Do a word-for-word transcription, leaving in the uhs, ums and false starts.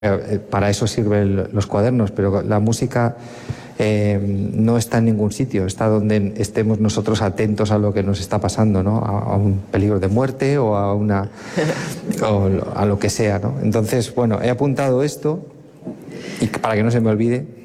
Eh, Para eso sirven los cuadernos, pero la música eh, no está en ningún sitio, está donde estemos nosotros atentos a lo que nos está pasando, ¿no? A, a un peligro de muerte o a, una, o a lo que sea, ¿no? Entonces, bueno, he apuntado esto y para que no se me olvide.